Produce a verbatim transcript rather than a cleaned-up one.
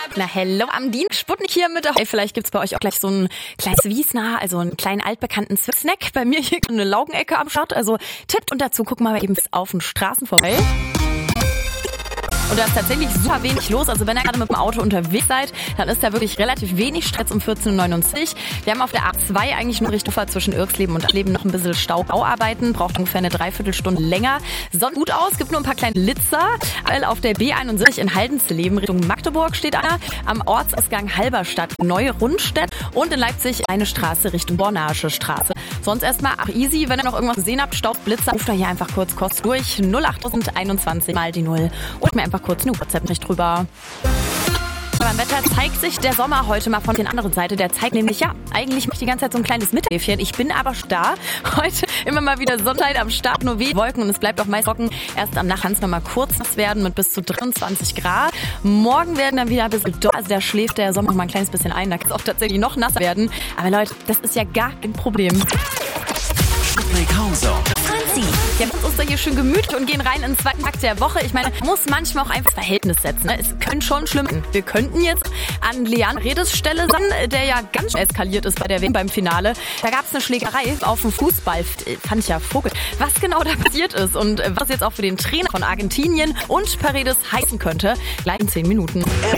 Na hello, am Dienstag Sputnik hier mit der hey, vielleicht gibt's bei euch auch gleich so ein kleines Wiesner, also einen kleinen altbekannten Snack. Bei mir hier eine Laugenecke am Start, also Tipp und dazu gucken wir mal eben auf den Straßen vorbei. Und da ist tatsächlich super wenig los. Also wenn ihr gerade mit dem Auto unterwegs seid, dann ist da wirklich relativ wenig Stress um vierzehn Uhr neunundsiebzig. Wir haben auf der A zwei eigentlich nur Richtung zwischen Irksleben und Leben noch ein bisschen Stau. Bauarbeiten, braucht ungefähr eine Dreiviertelstunde länger. Sonst gut aus, gibt nur ein paar kleine Litzer. Auf der B einundsiebzig in Haldensleben Richtung Magdeburg steht einer. Am Ortsausgang Halberstadt, Neue Rundstedt und in Leipzig eine Straße Richtung Bornaische Straße. Sonst erstmal ach easy, wenn ihr noch irgendwas gesehen habt, Stau, Blitzer, ruft da hier einfach kurz kurz durch. null acht einundzwanzig mal die null und mir einfach kurz eine WhatsApp nicht drüber. Beim Wetter zeigt sich der Sommer heute mal von der anderen Seite. Der zeigt nämlich, ja, eigentlich mache ich die ganze Zeit so ein kleines Mittäfchen. Ich bin aber da. Heute immer mal wieder Sonntag am Start, nur wenig Wolken und es bleibt auch meist trocken. Erst am Nacht kann es noch mal kurz nass werden mit bis zu dreiundzwanzig Grad. Morgen werden dann wieder ein bisschen doll. Also da schläft der Sommer noch mal ein kleines bisschen ein. Da kann es auch tatsächlich noch nasser werden. Aber Leute, das ist ja gar kein Problem. Franzi. Ja, wir uns da hier schön gemütlich und gehen rein in den zweiten Tag der Woche. Ich meine, muss manchmal auch einfach Verhältnis setzen. Ne? Es könnte schon schlimm sein. Wir könnten jetzt an Leon Redes Stelle sein, der ja ganz schön eskaliert ist bei der W M beim Finale. Da gab es eine Schlägerei auf dem Fußball. Fand ich ja Vogel. Was genau da passiert ist und was jetzt auch für den Trainer von Argentinien und Paredes heißen könnte, gleich in zehn Minuten.